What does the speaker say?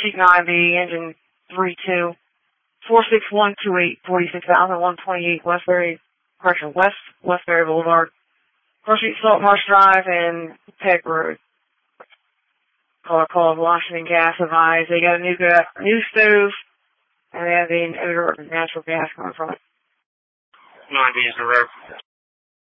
Cheek 9B, engine 32, 46128, 46,128 Westbury Boulevard, First Street, Salt Marsh Drive, and Peck Road. Caller called Washington Gas advised they got a new stove, and they have the odor of natural gas coming from it. 9B is the road.